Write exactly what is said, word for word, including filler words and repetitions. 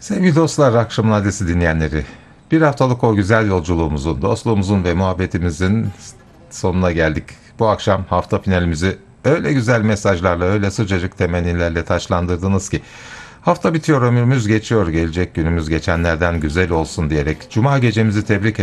Sevgili dostlar, akşam adresi dinleyenleri, bir haftalık o güzel yolculuğumuzun, dostluğumuzun ve muhabbetimizin sonuna geldik. Bu akşam hafta finalimizi öyle güzel mesajlarla, öyle sıcacık temennilerle taçlandırdınız ki hafta bitiyor, ömrümüz geçiyor, gelecek günümüz geçenlerden güzel olsun diyerek Cuma gecemizi tebrik